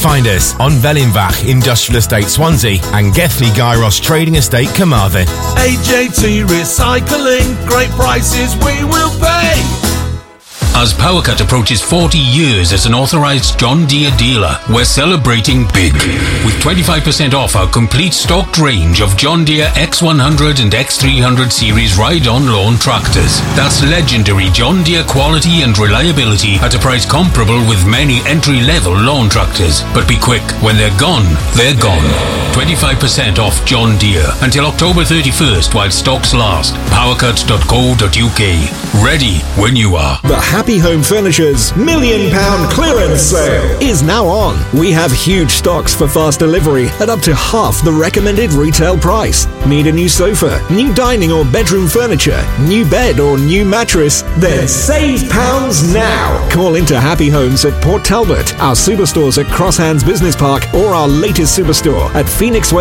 Find us on Vellinbach Industrial Estate Swansea and Gethley Gyros Trading Estate Carmarthen. AJT Recycling, great prices we will pay. As PowerCut approaches 40 years as an authorised John Deere dealer, we're celebrating big. With 25% off our complete stocked range of John Deere X100 and X300 series ride-on lawn tractors. That's legendary John Deere quality and reliability at a price comparable with many entry-level lawn tractors. But be quick, when they're gone, they're gone. 25% off John Deere until October 31st while stocks last. Powercut.co.uk. Ready when you are. The Happy Home Furniture's £1 million clearance sale is now on. We have huge stocks for fast delivery at up to half the recommended retail price. Need a new sofa, new dining or bedroom furniture, new bed or new mattress? Then save pounds now. Call into Happy Homes at Port Talbot, our superstores at Crosshands Business Park, or our latest superstore at Phoenix Way